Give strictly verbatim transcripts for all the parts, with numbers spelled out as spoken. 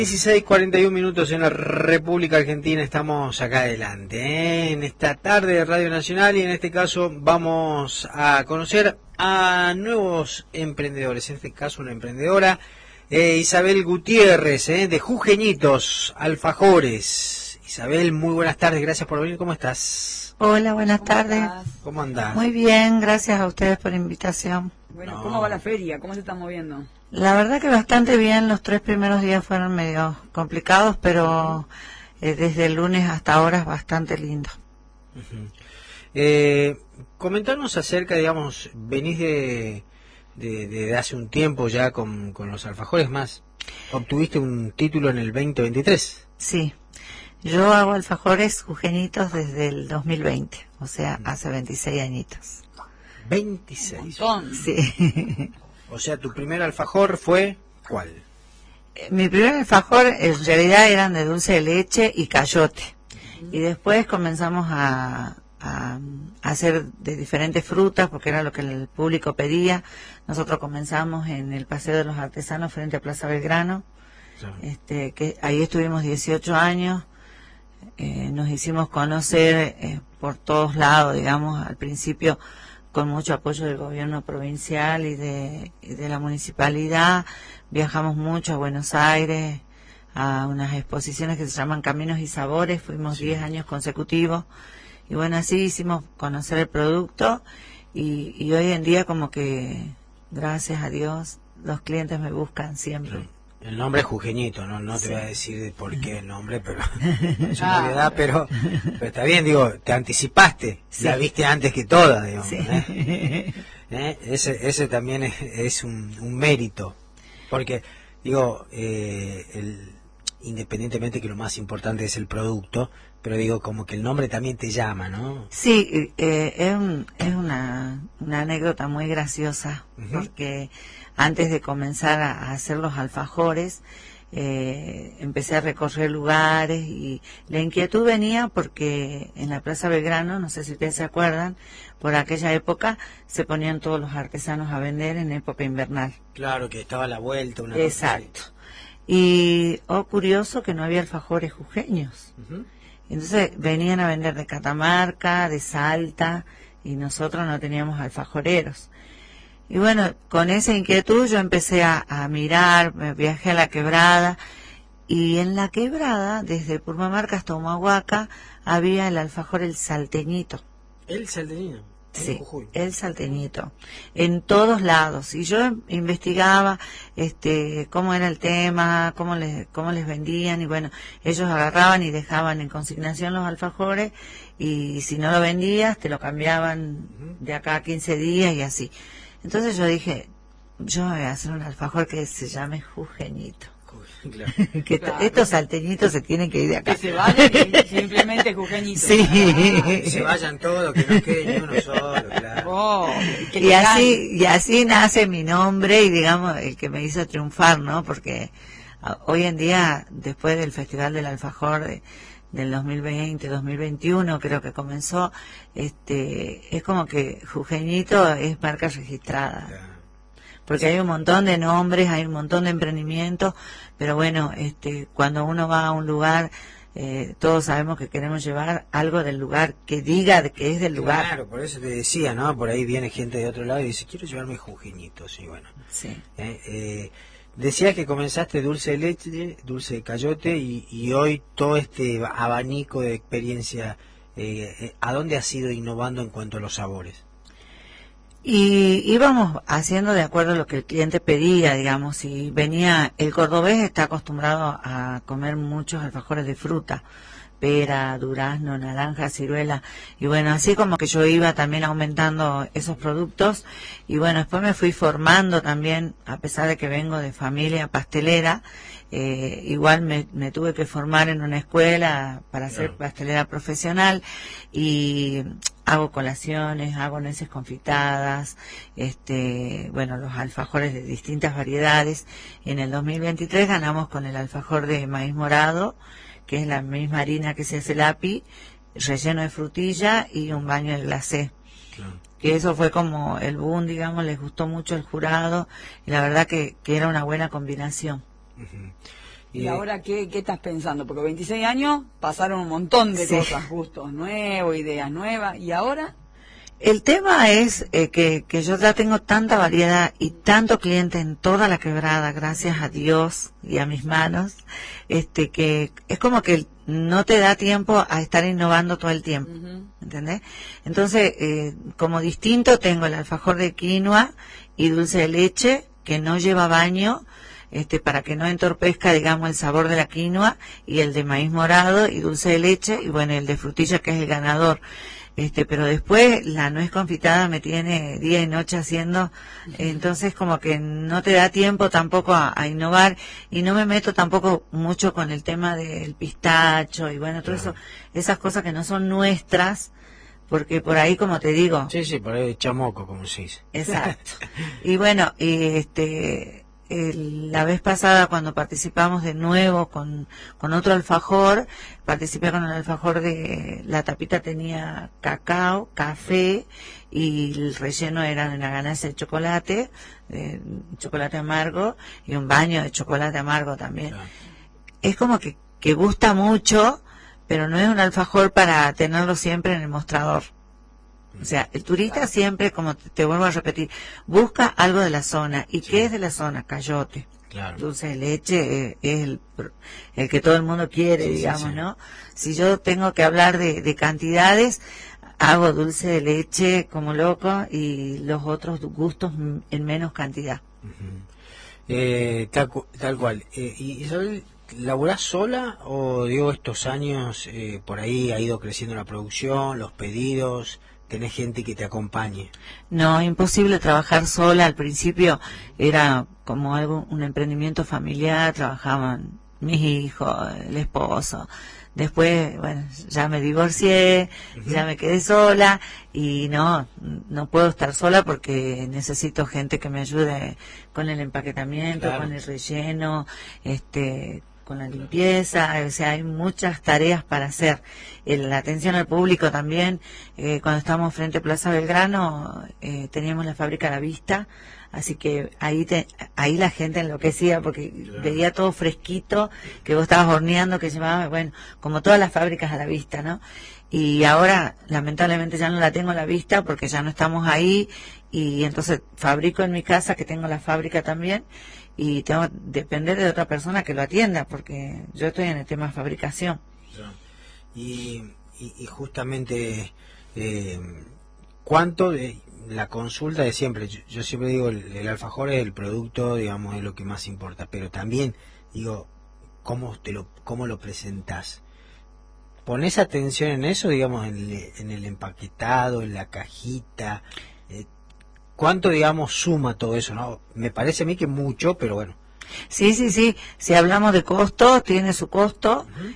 dieciséis cuarenta y uno minutos en la República Argentina, estamos acá adelante, ¿eh? En esta tarde de Radio Nacional, y en este caso vamos a conocer a nuevos emprendedores, en este caso una emprendedora, eh, Isabel Gutiérrez, ¿eh? De Jujeñitos Alfajores. Isabel, muy buenas tardes, gracias por venir, ¿cómo estás? Hola, buenas tardes. ¿Cómo andás? Muy bien, gracias a ustedes por la invitación. Bueno, No. ¿cómo va la feria? ¿Cómo se está moviendo? La verdad que bastante bien, los tres primeros días fueron medio complicados, pero eh, desde el lunes hasta ahora es bastante lindo. Uh-huh. eh, Comentarnos acerca, digamos, venís de, de, de hace un tiempo ya con, con los alfajores más, obtuviste un título en el veinte veintitrés. Sí, yo hago alfajores jujeñitos desde el dos mil veinte, o sea, hace veintiséis añitos. veintiséis. Un montón. Sí. O sea, tu primer alfajor fue, ¿cuál? Mi primer alfajor en realidad eran de dulce de leche y cayote. Y después comenzamos a, a, a hacer de diferentes frutas porque era lo que el público pedía. Nosotros comenzamos en el Paseo de los Artesanos frente a Plaza Belgrano. Claro. Este, que ahí estuvimos dieciocho años. Eh, nos hicimos conocer eh, por todos lados, digamos, al principio con mucho apoyo del gobierno provincial y de, y de la municipalidad. Viajamos mucho a Buenos Aires, a unas exposiciones que se llaman Caminos y Sabores, fuimos Sí. diez años consecutivos, y bueno, así hicimos conocer el producto, y, y hoy en día como que, gracias a Dios, los clientes me buscan siempre. Claro. El nombre es Jujeñito, no no te Sí. voy a decir de por qué el nombre, pero es una novedad, pero, pero está bien, digo, te anticipaste, Sí. la viste antes que todas, digamos, Sí. ¿eh? ¿Eh? Ese, ese también es, es un, un mérito, porque, digo, eh, el, independientemente que lo más importante es el producto, pero digo, como que el nombre también te llama, ¿no? Sí, eh, es, un, es una, una anécdota muy graciosa, Ujú. porque antes de comenzar a, a hacer los alfajores, eh, empecé a recorrer lugares, y la inquietud venía porque en la Plaza Belgrano, no sé si ustedes se acuerdan, por aquella época se ponían todos los artesanos a vender en época invernal. Claro, que estaba a la vuelta, una cosa así. Exacto. Y, oh, curioso que no había alfajores jujeños. Ujú. Entonces venían a vender de Catamarca, de Salta, y nosotros no teníamos alfajoreros. Y bueno, con esa inquietud yo empecé a, a mirar, me viajé a la Quebrada, y en la Quebrada, desde Purmamarca hasta Humahuaca, había el alfajor El Salteñito. El salteñino. Sí, Jujuy. el salteñito, en todos lados. Y yo investigaba este cómo era el tema, cómo les, cómo les vendían, y bueno, ellos agarraban y dejaban en consignación los alfajores, y si no lo vendías, te lo cambiaban de acá a quince días y así. Entonces yo dije, yo voy a hacer un alfajor que se llame Jujeñito. Claro. Que Claro. estos salteñitos se tienen que ir de acá. Que se vayan y simplemente jujeñito. Sí. Que se vayan todos, que no quede ni uno solo, claro. Oh, que Y le así, y así nace mi nombre, y digamos, el que me hizo triunfar, ¿no? Porque a, hoy en día, después del Festival del Alfajor de, del dos mil veinte, dos mil veintiuno, creo que comenzó, este, es como que Jujeñito es marca registrada. Claro. Porque hay un montón de nombres, hay un montón de emprendimientos, pero bueno, este, cuando uno va a un lugar, eh, todos sabemos que queremos llevar algo del lugar, que diga que es del lugar. Claro, por eso te decía, ¿no? Por ahí viene gente de otro lado y dice, quiero llevarme Jujeñitos, y bueno. Sí. Eh, eh, decías que comenzaste dulce de leche, dulce de cayote, y, y hoy todo este abanico de experiencia, eh, eh, ¿a dónde has ido innovando en cuanto a los sabores? Y íbamos haciendo de acuerdo a lo que el cliente pedía, digamos. Si venía, el cordobés está acostumbrado a comer muchos alfajores de fruta, pera, durazno, naranja, ciruela, y bueno, así como que yo iba también aumentando esos productos, y bueno, después me fui formando también, a pesar de que vengo de familia pastelera, eh, igual me, me tuve que formar en una escuela para ser Claro. pastelera profesional, y hago colaciones, hago nueces confitadas, este, bueno, los alfajores de distintas variedades. En el dos mil veintitrés ganamos con el alfajor de maíz morado, que es la misma harina que se hace el api, relleno de frutilla y un baño de glacé. Claro. Que eso fue como el boom, digamos, les gustó mucho el jurado, y la verdad que, que era una buena combinación. Uh-huh. ¿Y ahora qué, qué estás pensando? Porque veintiséis años pasaron un montón de Sí. cosas, gustos nuevos, ideas nuevas, ¿y ahora? El tema es eh, que, que yo ya tengo tanta variedad y tanto cliente en toda la quebrada, gracias a Dios y a mis manos, este que es como que no te da tiempo a estar innovando todo el tiempo, Uh-huh. ¿entendés? Entonces, eh, como distinto tengo el alfajor de quinoa y dulce de leche, que no lleva baño, este para que no entorpezca, digamos, el sabor de la quinoa, y el de maíz morado y dulce de leche, y bueno, el de frutilla, que es el ganador. Este, pero después la nuez confitada me tiene día y noche haciendo, entonces como que no te da tiempo tampoco a, a innovar, y no me meto tampoco mucho con el tema del pistacho y bueno, todo eso, esas cosas que no son nuestras, porque por ahí, como te digo, Sí, sí, por ahí chamoco, como se dice. exacto. Y bueno, y este el- la vez pasada cuando participamos de nuevo con, con otro alfajor, participé con el alfajor de, la tapita tenía cacao, café, y el relleno era una ganancia de chocolate, eh, chocolate amargo, y un baño de chocolate amargo también. Claro. Es como que, que gusta mucho, pero no es un alfajor para tenerlo siempre en el mostrador. O sea, el turista siempre, como te, te vuelvo a repetir, busca algo de la zona. ¿Y Sí. qué es de la zona? Cayote. Claro. Dulce de leche eh, es el, el que todo el mundo quiere, Sí, sí, digamos, sí. ¿no? Si yo tengo que hablar de, de cantidades, hago dulce de leche como loco y los otros gustos m- en menos cantidad. Ujú. Eh, tal, cu- tal cual. Eh, y Isabel, ¿laburás sola o digo estos años eh, por ahí ha ido creciendo la producción, los pedidos, tenés gente que te acompañe? No, imposible trabajar sola. Al principio era como algo, un emprendimiento familiar, trabajaban mis hijos, el esposo. Después, bueno, ya me divorcié, Ujú. ya me quedé sola y no, no puedo estar sola porque necesito gente que me ayude con el empaquetamiento, Claro. con el relleno, este, con la limpieza, o sea, hay muchas tareas para hacer. El- la atención al público también, eh, cuando estábamos frente a Plaza Belgrano, eh, teníamos la fábrica a la vista, así que ahí te, ahí la gente enloquecía porque Claro. veía todo fresquito, que vos estabas horneando, que llevaba, bueno, como todas las fábricas a la vista, ¿no? Y ahora, lamentablemente, ya no la tengo a la vista porque ya no estamos ahí, y entonces fabrico en mi casa, que tengo la fábrica también, y tengo que depender de otra persona que lo atienda, porque yo estoy en el tema de fabricación. Ya. Y, y, y justamente, eh, ¿cuánto de la consulta de siempre? Yo, yo siempre digo, el, el alfajor es el producto, digamos, es lo que más importa, pero también, digo, ¿cómo, te lo, cómo lo presentás? ¿Ponés atención en eso, digamos, en el, en el empaquetado, en la cajita? Eh, ¿Cuánto, digamos, suma todo eso? No, me parece a mí que mucho, pero bueno. Sí, sí, sí. Si hablamos de costo, tiene su costo. Ujú.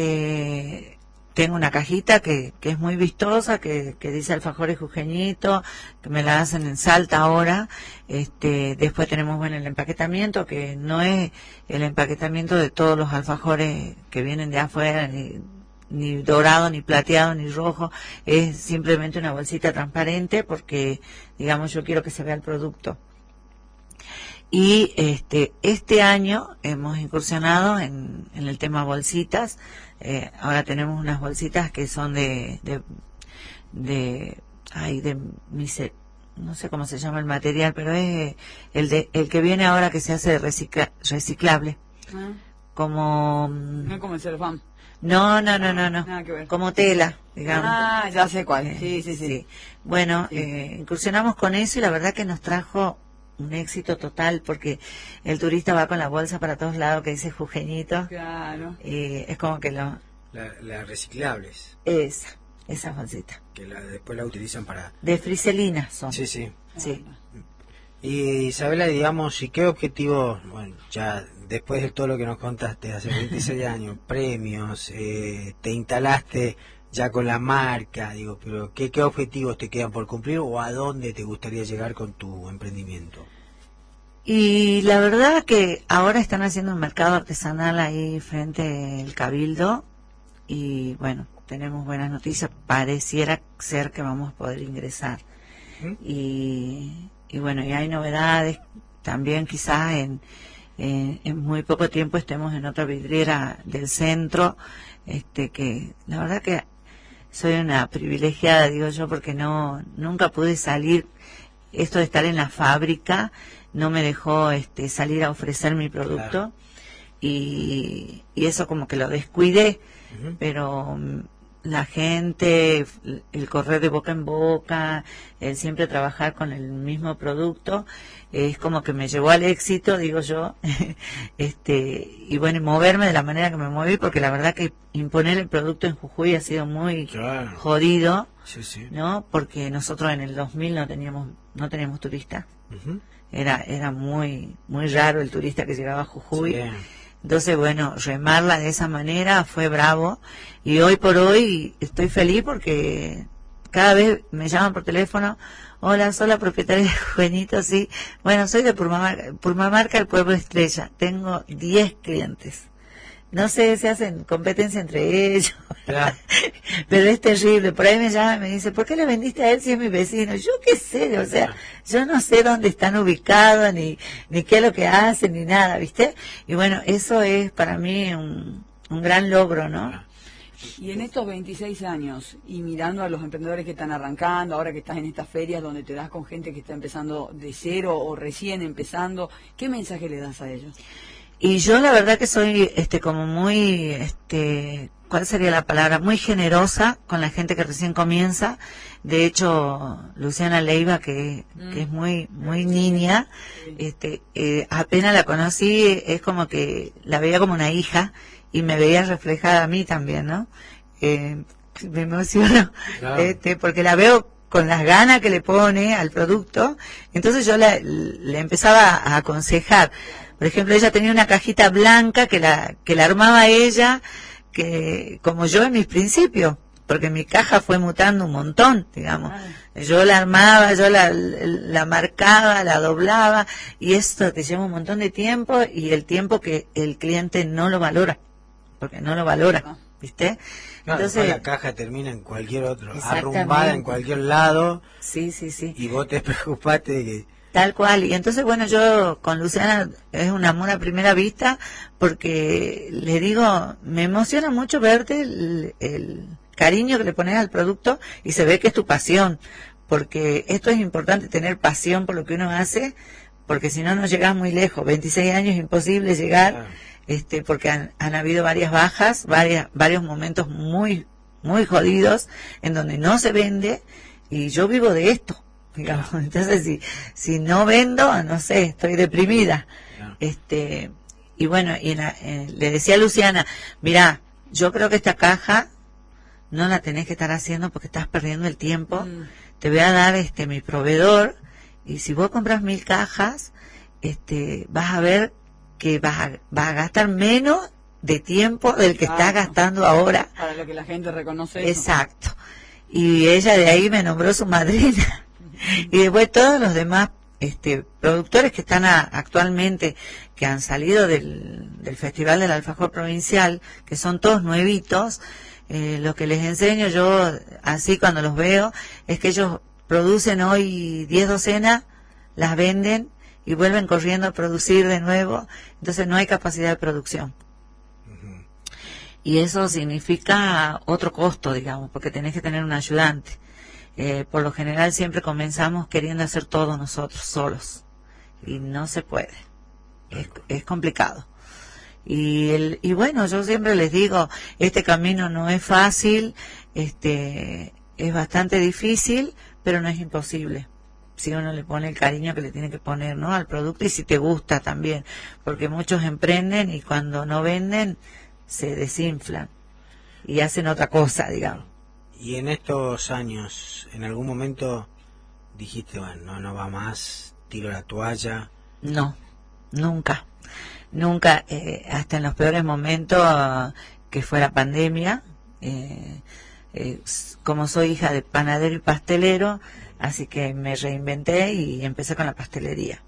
Este, tengo una cajita que, que es muy vistosa, que, que dice alfajores jujeñito, que me la hacen en Salta ahora. Este, después tenemos, bueno, el empaquetamiento, que no es el empaquetamiento de todos los alfajores que vienen de afuera, ni, ni dorado, ni plateado, ni rojo. Es simplemente una bolsita transparente porque, digamos, yo quiero que se vea el producto. Y este este año hemos incursionado en, en el tema bolsitas. Eh, ahora tenemos unas bolsitas que son de de de ay de mise- no sé cómo se llama el material, pero es el de el que viene ahora, que se hace recicla, reciclable, Ah, como no es como el celofán. no no no no no Nada que ver. como tela, digamos. Ah, ya sé cuál. Eh, Sí, sí, sí. Bueno, Sí. eh, incursionamos con eso y la verdad que nos trajo un éxito total, porque el turista va con la bolsa para todos lados que dice jujeñito, Claro. y es como que lo La- las reciclables, esa esa bolsita que la, después la utilizan para... de friselina son. Sí, sí. Sí. Y Isabela, digamos, ¿y qué objetivos, bueno, ya después de todo lo que nos contaste hace veintiséis años, premios, eh, te instalaste ya con la marca, digo, pero ¿qué, qué objetivos te quedan por cumplir o a dónde te gustaría llegar con tu emprendimiento? Y la verdad que ahora están haciendo un mercado artesanal ahí frente al Cabildo, y bueno, tenemos buenas noticias, pareciera ser que vamos a poder ingresar. ¿Mm? Y, y bueno, y hay novedades también quizás en, eh, en muy poco tiempo estemos en otra vidriera del centro, este que la verdad que soy una privilegiada, digo yo, porque no nunca pude salir. Esto de estar en la fábrica no me dejó este salir a ofrecer mi producto. Claro. y, y eso como que lo descuidé, uh-huh. pero la gente, el correr de boca en boca, el siempre trabajar con el mismo producto, es como que me llevó al éxito, digo yo, este y bueno, y moverme de la manera que me moví, porque la verdad que imponer el producto en Jujuy ha sido muy claro. jodido, sí, sí. ¿no? Porque nosotros en el dos mil no teníamos no teníamos turistas, uh-huh. era era muy muy raro el turista que llegaba a Jujuy. Sí. Entonces, bueno, remarla de esa manera fue bravo, y hoy por hoy estoy feliz porque cada vez me llaman por teléfono: hola, soy la propietaria de Juvenito, sí, bueno, soy de Purmamarca, Purmamarca, el pueblo estrella, tengo diez clientes. No sé, se hacen competencia entre ellos, claro. pero es terrible. Por ahí me llama y me dice: ¿por qué le vendiste a él si es mi vecino? Yo qué sé, o sea, yo no sé dónde están ubicados, ni ni qué es lo que hacen, ni nada, ¿viste? Y bueno, eso es para mí un, un gran logro, ¿no? Y en estos veintiséis años, y mirando a los emprendedores que están arrancando, ahora que estás en estas ferias donde te das con gente que está empezando de cero o recién empezando, ¿qué mensaje le das a ellos? Y yo la verdad que soy este como muy, este ¿cuál sería la palabra? Muy generosa con la gente que recién comienza. De hecho, Luciana Leiva, que, mm. que es muy muy niña, este eh, apenas la conocí, es como que la veía como una hija y me veía reflejada a mí también, ¿no? Eh, me emociono, claro. este porque la veo con las ganas que le pone al producto. Entonces yo la, le empezaba a aconsejar. Por ejemplo, ella tenía una cajita blanca que la que la armaba ella, que como yo en mis principios, porque mi caja fue mutando un montón, digamos. Yo la armaba, yo la, la marcaba, la doblaba, y esto te lleva un montón de tiempo, y el tiempo que el cliente no lo valora, porque no lo valora, ¿viste? Claro, entonces la caja termina en cualquier otro, arrumbada en cualquier lado. Sí, sí, sí. Y vos te preocupaste de que... Tal cual, y entonces bueno, yo con Luciana es un amor a primera vista, porque le digo, me emociona mucho verte el, el cariño que le pones al producto, y se ve que es tu pasión, porque esto es importante, tener pasión por lo que uno hace, porque si no, no llegas muy lejos. veintiséis años es imposible llegar, ah. este porque han, han habido varias bajas, varias, varios momentos muy, muy jodidos, en donde no se vende, y yo vivo de esto. Digamos. Entonces si si no vendo, no sé, estoy deprimida. Yeah. este y bueno, y la, eh, le decía a Luciana: mira, yo creo que esta caja no la tenés que estar haciendo porque estás perdiendo el tiempo. Mm. Te voy a dar este mi proveedor, y si vos compras mil cajas, este vas a ver que vas a, vas a gastar menos de tiempo del que claro. estás gastando ahora. Para lo que la gente reconoce. Exacto. Eso. Y ella de ahí me nombró su madrina. Y después todos los demás este productores que están a, actualmente, que han salido del, del Festival del Alfajor Provincial, que son todos nuevitos, eh, lo que les enseño yo, así cuando los veo, es que ellos producen hoy diez docenas, las venden y vuelven corriendo a producir de nuevo, entonces no hay capacidad de producción. Uh-huh. Y eso significa otro costo, digamos, porque tenés que tener un ayudante. Eh, por lo general siempre comenzamos queriendo hacer todo nosotros solos, y no se puede, es, es complicado. Y, el, y bueno, yo siempre les digo, este camino no es fácil, este es bastante difícil, pero no es imposible, si uno le pone el cariño que le tiene que poner, ¿no?, al producto, y si te gusta también, porque muchos emprenden y cuando no venden se desinflan y hacen otra cosa, digamos. Y en estos años, ¿en algún momento dijiste, bueno, no, no va más, tiro la toalla? No, nunca, nunca, eh, hasta en los peores momentos, uh, que fue la pandemia, eh, eh, como soy hija de panadero y pastelero, así que me reinventé y empecé con la pastelería.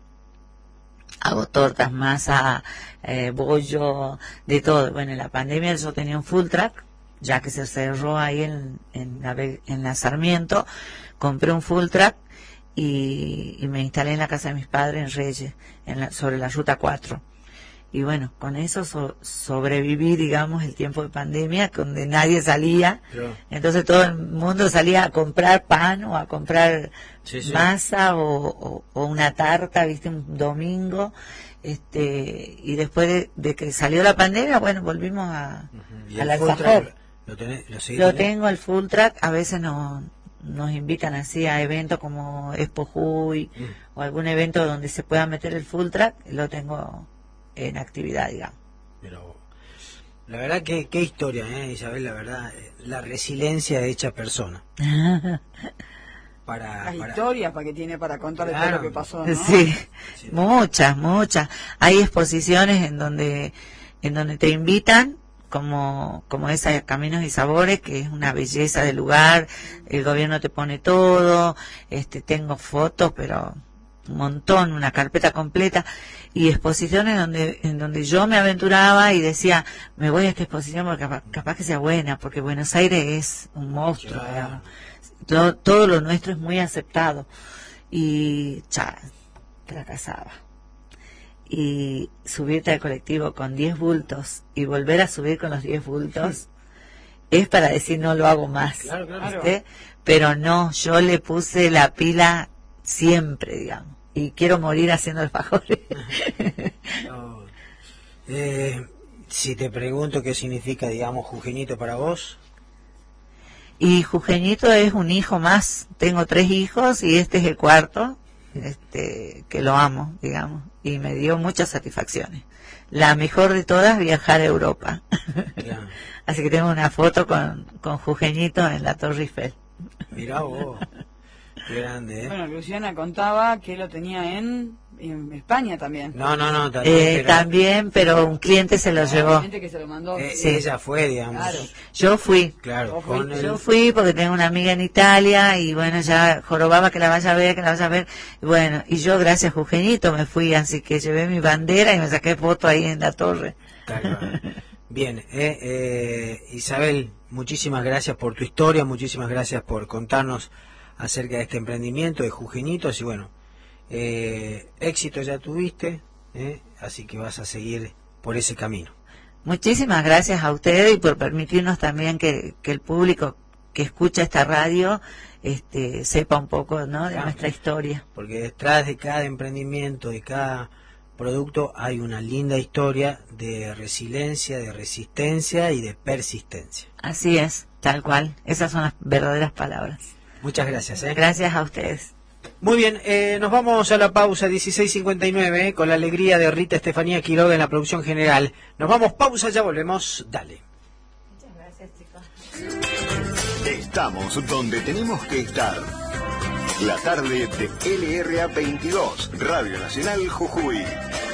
Hago tortas, masa, eh, bollo, de todo. Bueno, en la pandemia yo tenía un full track, ya que se cerró ahí en, en, la, en la Sarmiento, compré un full track y, y me instalé en la casa de mis padres en Reyes, en la, sobre la ruta cuatro. y bueno, con eso so, sobreviví, digamos, el tiempo de pandemia, donde nadie salía, Pero, entonces todo el mundo salía a comprar pan o a comprar sí, sí. masa o, o, o una tarta, viste, un domingo, este y después de, de que salió la pandemia, bueno, volvimos a, uh-huh. ¿Y al el full alfajor. track, ¿Lo, tenés, lo, seguís Lo teniendo? tengo, el full track, a veces no, nos invitan así a eventos como Expo Jujuy Mm. o algún evento donde se pueda meter el full track, lo tengo en actividad, digamos. Pero la verdad que qué historia, ¿eh, Isabel? La verdad, eh, la resiliencia hecha persona. Para, Las para... historias para que tiene para contar de Claro. todo lo que pasó, ¿no? Sí, Sí. muchas, muchas. Hay exposiciones en donde en donde te invitan, como como esa Caminos y Sabores, que es una belleza de lugar, el gobierno te pone todo, este tengo fotos, pero un montón, una carpeta completa, y exposiciones donde en donde yo me aventuraba y decía, me voy a esta exposición porque capaz, capaz que sea buena, porque Buenos Aires es un monstruo, Claro. digamos. Todo, todo lo nuestro es muy aceptado, y cha, fracasaba. Y subirte al colectivo con diez bultos y volver a subir con los diez bultos es para decir no lo hago más, Claro, claro. ¿viste? Pero no, yo le puse la pila siempre, digamos, y quiero morir haciendo alfajores. No. Eh, si te pregunto qué significa, digamos, Jujeñito para vos. Y Jujeñito es un hijo más, tengo tres hijos y este es el cuarto, este que lo amo, digamos, y me dio muchas satisfacciones. La mejor de todas, viajar a Europa. Claro. Así que tengo una foto con, con Jujeñito en la Torre Eiffel. Mirá vos, qué grande, ¿eh? Bueno, Luciana contaba que lo tenía en, en España también. No, no, no, también, Eh, pero, también, pero un cliente se lo llevó. Gente que se lo mandó. eh, sí. ella fue, digamos. Claro. Yo fui. Claro, Vos con fuiste, el... Yo fui porque tengo una amiga en Italia y bueno, ya jorobaba que la vaya a ver, que la vaya a ver. Y bueno, y yo gracias a Jujeñito me fui, así que llevé mi bandera y me saqué foto ahí en la torre. Tal cual. Bien, eh, eh, Isabel, muchísimas gracias por tu historia, muchísimas gracias por contarnos acerca de este emprendimiento de Jujeñitos y bueno, eh, éxito ya tuviste, eh, así que vas a seguir por ese camino. Muchísimas gracias a ustedes y por permitirnos también que, que el público que escucha esta radio este, sepa un poco, ¿no?, de Claro. nuestra historia. Porque detrás de cada emprendimiento, de cada producto, hay una linda historia de resiliencia, de resistencia y de persistencia. Así es, tal cual. Esas son las verdaderas palabras. Muchas gracias. ¿eh? Gracias a ustedes. Muy bien, eh, nos vamos a la pausa dieciséis cincuenta y nueve eh, con la alegría de Rita Estefanía Quiroga en la producción general. Nos vamos, pausa, ya volvemos. Dale. Muchas gracias, chicos. Estamos donde tenemos que estar. La tarde de L R A veintidós, Radio Nacional Jujuy.